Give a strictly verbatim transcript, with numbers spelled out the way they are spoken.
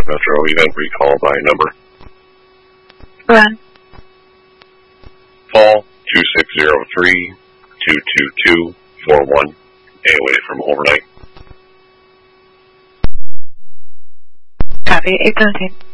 South Metro event recall by number. Run. Fall two six zero three two two two four one. A away from overnight. Copy, eight seventeen.